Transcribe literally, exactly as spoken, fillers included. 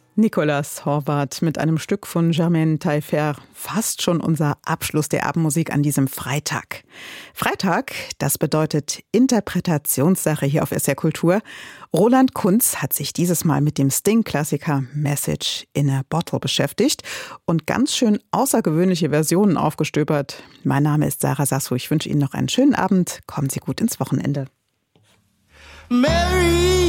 Nicolas Horvath mit einem Stück von Germaine Taillefer. Fast schon unser Abschluss der Abendmusik an diesem Freitag. Freitag, das bedeutet Interpretationssache hier auf S R Kultur. Roland Kunz hat sich dieses Mal mit dem Sting-Klassiker Message in a Bottle beschäftigt und ganz schön außergewöhnliche Versionen aufgestöbert. Mein Name ist Sarah Sasso. Ich wünsche Ihnen noch einen schönen Abend. Kommen Sie gut ins Wochenende. Mary